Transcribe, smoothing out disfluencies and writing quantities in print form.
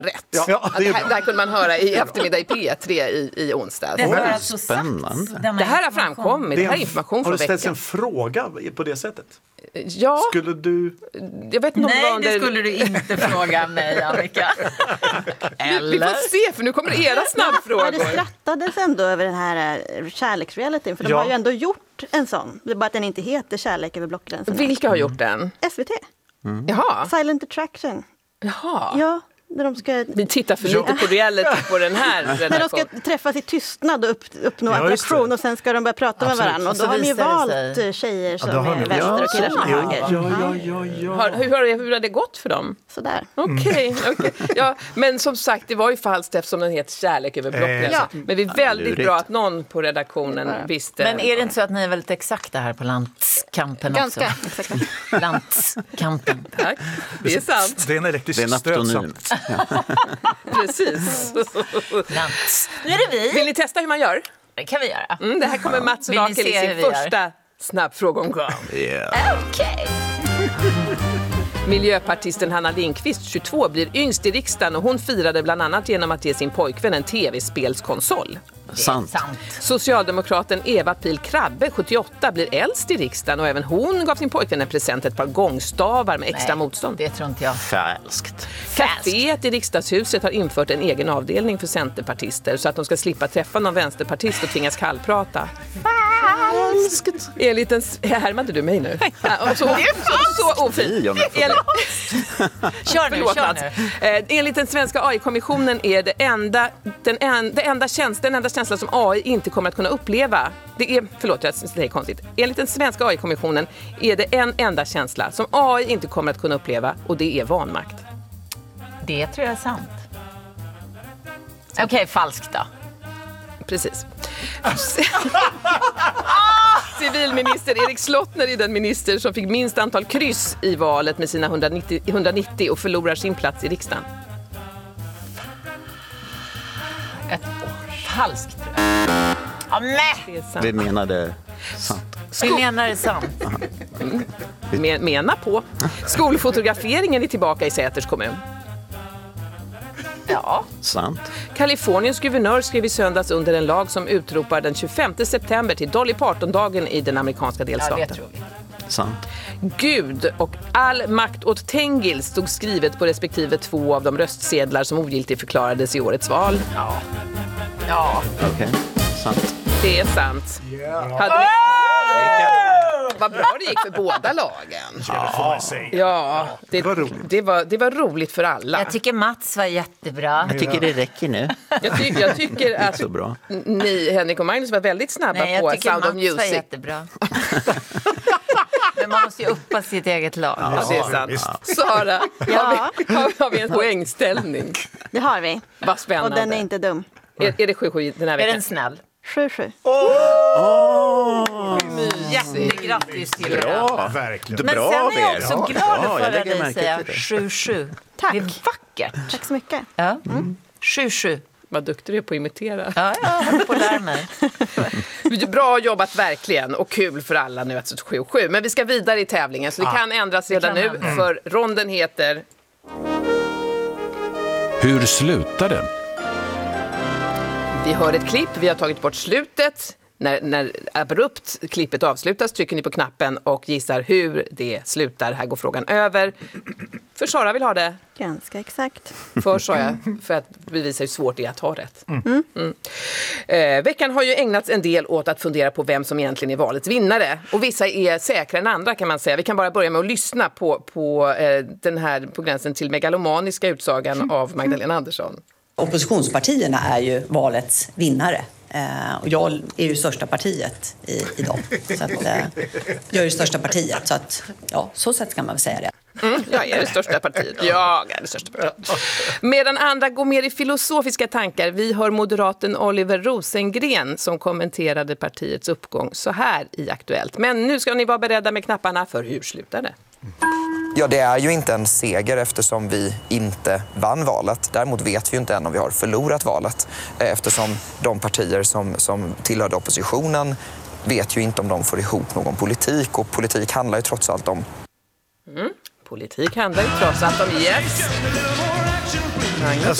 rätt. Ja, det här kunde man höra i eftermiddag i P3 i onsdags. Det är alltså spännande. Det här har framkommit. Det här är information har från du ställt veckan. en fråga på det sättet? Ja. Skulle du... Jag vet inte Nej, det skulle du inte fråga mig, Annika. Vi får se, för nu kommer det era snabbfrågor. Ja, det skrattades ändå över den här kärleksrealityn. För de har ju ändå gjort en sån. Det är bara att den inte heter Kärlek över blockgränsen. Vilka har gjort den? SVT. Jaha. Silent Attraction. Jaha. Ja, när de ska... Vi tittar för lite på reality på den här När de redaktionen. ska träffas i tystnad och uppnå Ja, just attraktion det. och sen ska de börja prata med varandra. Och då Så har de ju visar det valt sig. tjejer som det har är ni. vänster och killar som är höger. Hur har det gått för dem? Sådär. Okej. Ja, men som sagt, det var ju falskt eftersom den heter Kärlek över blockgränsen. Ja. Men det är väldigt lurigt. bra att någon på redaktionen visste. Men är det inte så att ni är väldigt exakta här på landskampen Ganska också? exakt. Landskampen. Tack. Det är sant. Det är en elektrisk Det är en stöt aptonym. Precis. Lands. Nu är det vi. Vill ni testa hur man gör? Det kan vi göra. Det här kommer Mats Vill ni Rakel i se hur sin vi gör? första snabbfrågeomgång. Okej. Miljöpartisten Hanna Lindqvist, 22, blir yngst i riksdagen och hon firade bland annat genom att ge sin pojkvän en tv-spelskonsol. Sant. Socialdemokraten Eva Pil Krabbe, 78, blir äldst i riksdagen och även hon gav sin pojkvän en present, ett par gångstavar med extra motstånd. Det tror inte jag. Falskt. Caféet i riksdagshuset har infört en egen avdelning för centerpartister så att de ska slippa träffa någon vänsterpartist och tvingas kallprata. Enligt en... Härmade du mig nu? Så ofint. Kör nu, Förlåt, kör Mats. nu. Enligt den svenska AI-kommissionen är den enda känsla som AI inte kommer att kunna uppleva. Förlåt, jag säger konstigt. Enligt den svenska AI-kommissionen är det en enda känsla som AI inte kommer att kunna uppleva och det är vanmakt. Det tror jag är sant. Okej, falskt då. Precis. Civilminister Erik Slottner är den minister som fick minst antal kryss i valet med sina 190 och förlorar sin plats i riksdagen. Falskt tror jag. Ja, men. Det är sant. Vi menade sant. Vi menar det sant. Mena på. Skolfotograferingen är tillbaka i Säters kommun. Ja. Sant. Kaliforniens guvernör skrev i söndags under en lag som utropar den 25 september till Dolly Parton-dagen i den amerikanska Ja, delstaten. det tror vi. Sant. Gud och all makt åt Tengil stod skrivet på respektive 2 av de röstsedlar som ogiltigt förklarades i årets val. Ja. Okej. Sant. Det är sant. Hade ni... Vad bra det gick för båda lagen. Ja, det var roligt för alla. Jag tycker Mats var jättebra. Jag tycker det räcker nu. Jag tycker att Så bra. ni, Henrik och Magnus, var väldigt snabba Nej, på jag tycker Sound of Mats var Music. jättebra. Men man måste ju uppa sitt eget lag. Ja, det är sant. Sara, har vi en poängställning? Det har vi. Vad spännande. Och den är inte dum. Är det 7-7 den här Är veckan? den snäll? 7-7. Jättegrattis till er. Bra. Verkligen. Men Bra sen av är jag er. också Ja, glad bra. att Jag höra lägger dig märke säga till det. 7-7. Tack. Det är vackert. Tack så mycket. Ja. 7-7. Vad duktig du är på att imitera. Ja, jag håller på att lära mig. Bra jobbat verkligen och kul för alla nu att det står 7-7. Men vi ska vidare i tävlingen så det kan ändras redan nu för ronden heter... Hur slutar det? Vi hör ett klipp, vi har tagit bort slutet. När abrupt klippet avslutas trycker ni på knappen och gissar hur det slutar. Här går frågan över. För Sara vill ha det. Ganska exakt. För sa jag, för att bevisa hur svårt det är att ha rätt. Veckan har ju ägnats en del åt att fundera på vem som egentligen är valets vinnare. Och vissa är säkra än andra kan man säga. Vi kan bara börja med att lyssna på den här på gränsen till megalomaniska utsagan av Magdalena Andersson. Oppositionspartierna är ju valets vinnare. Och jag är ju största partiet i dem. Så att, jag är ju största partiet. Så att, ja, så sätt kan man väl säga det. Jag är det största partiet. Jag är det största partiet. Medan andra går mer i filosofiska tankar. Vi hör moderaten Oliver Rosengren som kommenterade partiets uppgång så här i Aktuellt. Men nu ska ni vara beredda med knapparna för hur slutar det? Ja, det är ju inte en seger eftersom vi inte vann valet. Däremot vet vi ju inte än om vi har förlorat valet. Eftersom de partier som tillhörde oppositionen vet ju inte om de får ihop någon politik. Och politik handlar ju trots allt om... Politik handlar ju trots allt om yes. Magnus.